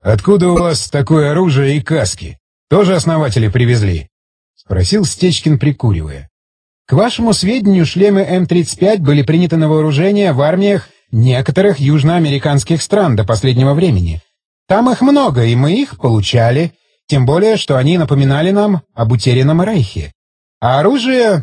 «Откуда у вас такое оружие и каски? Тоже основатели привезли?» — спросил Стечкин, прикуривая. «К вашему сведению, шлемы М-35 были приняты на вооружение в армиях некоторых южноамериканских стран до последнего времени. Там их много, и мы их получали, тем более, что они напоминали нам об утерянном Рейхе. А оружие...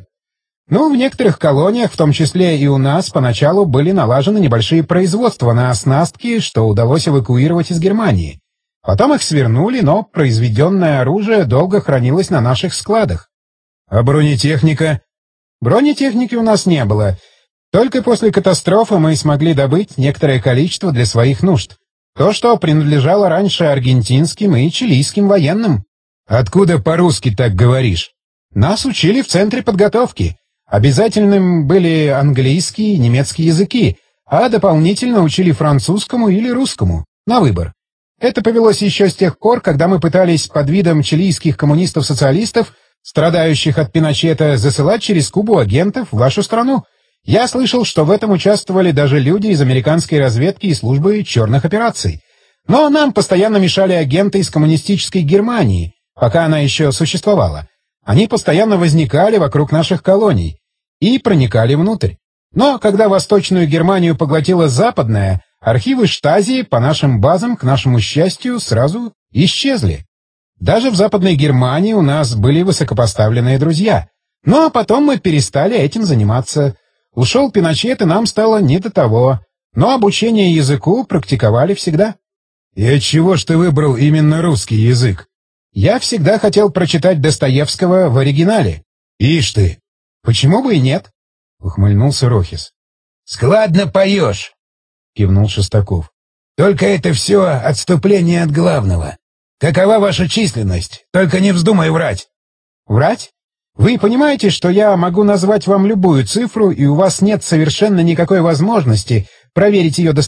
в некоторых колониях, в том числе и у нас, поначалу были налажены небольшие производства на оснастки, что удалось эвакуировать из Германии. Потом их свернули, но произведенное оружие долго хранилось на наших складах. А бронетехника? Бронетехники у нас не было. Только после катастрофы мы смогли добыть некоторое количество для своих нужд. То, что принадлежало раньше аргентинским и чилийским военным. Откуда по-русски так говоришь? Нас учили в центре подготовки. Обязательным были английский и немецкий языки, а дополнительно учили французскому или русскому, на выбор. Это повелось еще с тех пор, когда мы пытались под видом чилийских коммунистов-социалистов, страдающих от Пиночета, засылать через Кубу агентов в вашу страну. Я слышал, что в этом участвовали даже люди из американской разведки и службы черных операций. Но нам постоянно мешали агенты из коммунистической Германии, пока она еще существовала. Они постоянно возникали вокруг наших колоний и проникали внутрь. Но когда Восточную Германию поглотила Западная, архивы Штази по нашим базам, к нашему счастью, сразу исчезли. Даже в Западной Германии у нас были высокопоставленные друзья. Но потом мы перестали этим заниматься. Ушел Пиночет, и нам стало не до того. Но обучение языку практиковали всегда. И отчего ж ты выбрал именно русский язык? Я всегда хотел прочитать Достоевского в оригинале. Ишь ты! Почему бы и нет? Ухмыльнулся Рохис. Складно поешь, кивнул Шестаков. Только это все отступление от главного. Какова ваша численность? Только не вздумай врать. Врать? Вы понимаете, что я могу назвать вам любую цифру, и у вас нет совершенно никакой возможности проверить ее достоверность?